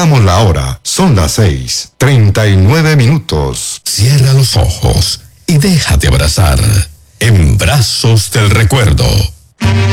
Veamos la hora. Son las 6:39. Cierra los ojos y déjate abrazar en brazos del recuerdo.